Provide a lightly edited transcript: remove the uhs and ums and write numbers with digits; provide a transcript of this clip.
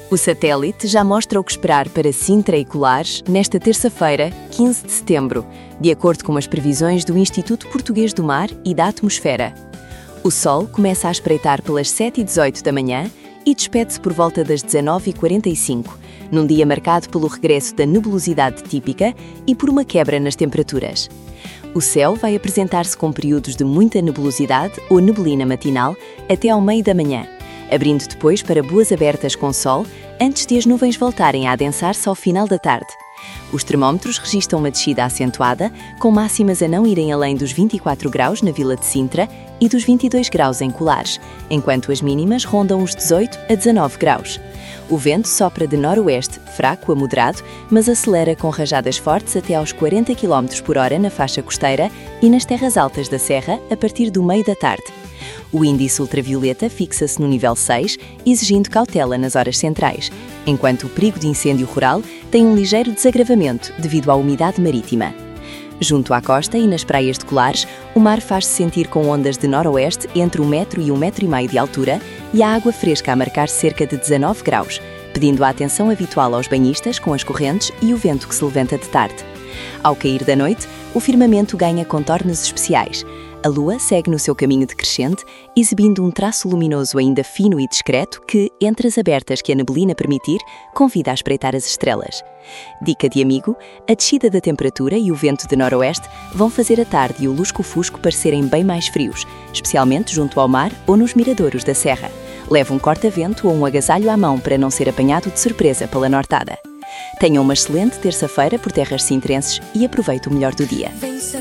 O satélite já mostra o que esperar para Sintra e Colares nesta terça-feira, 15 de setembro, de acordo com as previsões do Instituto Português do Mar e da Atmosfera. O Sol começa a espreitar pelas 7h18 da manhã e despede-se por volta das 19h45, num dia marcado pelo regresso da nebulosidade típica e por uma quebra nas temperaturas. O céu vai apresentar-se com períodos de muita nebulosidade ou neblina matinal até ao meio da manhã, abrindo depois para boas abertas com sol antes de as nuvens voltarem a adensar-se ao final da tarde. Os termómetros registram uma descida acentuada, com máximas a não irem além dos 24 graus na Vila de Sintra e dos 22 graus em Colares, enquanto as mínimas rondam os 18 a 19 graus. O vento sopra de noroeste, fraco a moderado, mas acelera com rajadas fortes até aos 40 km por hora na faixa costeira e nas terras altas da serra a partir do meio da tarde. O índice ultravioleta fixa-se no nível 6, exigindo cautela nas horas centrais, enquanto o perigo de incêndio rural tem um ligeiro desagravamento devido à umidade marítima. Junto à costa e nas praias de Colares, o mar faz-se sentir com ondas de noroeste entre 1 metro e 1,5 metro de altura e a água fresca a marcar cerca de 19 graus, pedindo a atenção habitual aos banhistas com as correntes e o vento que se levanta de tarde. Ao cair da noite, o firmamento ganha contornos especiais. A Lua segue no seu caminho decrescente, exibindo um traço luminoso ainda fino e discreto que, entre as abertas que a neblina permitir, convida a espreitar as estrelas. Dica de amigo: a descida da temperatura e o vento de noroeste vão fazer a tarde e o lusco-fusco parecerem bem mais frios, especialmente junto ao mar ou nos miradouros da serra. Leve um corta-vento ou um agasalho à mão para não ser apanhado de surpresa pela nortada. Tenham uma excelente terça-feira por terras sintrenses e aproveite o melhor do dia.